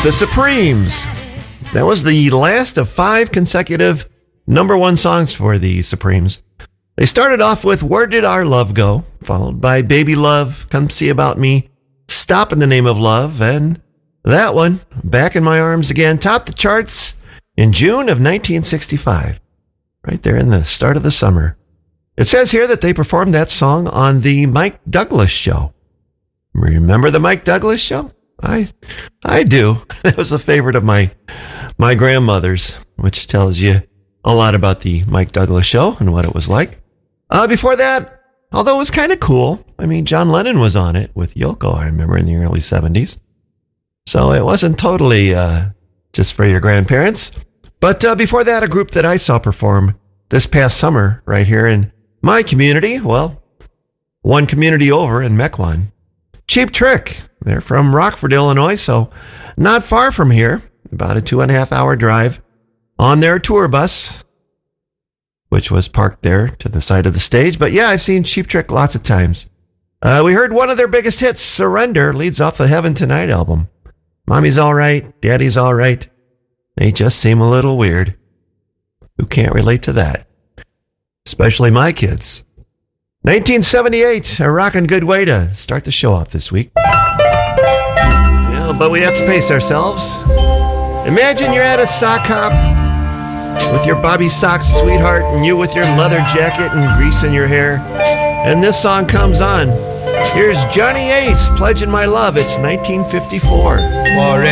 The Supremes. That was the last of 5 consecutive number 1 songs for the Supremes. They started off with Where Did Our Love Go? Followed by Baby Love, Come See About Me, Stop in the Name of Love, and that one, Back in My Arms Again, topped the charts in June of 1965, right there in the start of the summer. It says here that they performed that song on the Mike Douglas Show. Remember the Mike Douglas Show? I do. That was a favorite of my grandmother's, which tells you a lot about the Mike Douglas Show and what it was like. Before that, although it was kind of cool, I mean, John Lennon was on it with Yoko, I remember, in the early 70s. So it wasn't totally just for your grandparents. But before that, a group that I saw perform this past summer right here in my community, well, one community over in Mequon, Cheap Trick. They're from Rockford, Illinois, so not far from here, about a 2.5-hour drive on their tour bus, which was parked there to the side of the stage. But yeah, I've seen Cheap Trick lots of times. We heard one of their biggest hits, Surrender, leads off the Heaven Tonight album. Mommy's all right, Daddy's all right. They just seem a little weird. Who can't relate to that? Especially my kids. 1978, a rockin' good way to start the show off this week. Yeah, but we have to pace ourselves. Imagine you're at a sock hop with your Bobby Socks sweetheart and you with your leather jacket and grease in your hair, and this song comes on. Here's Johnny Ace, Pledging My Love. It's 1954. Forever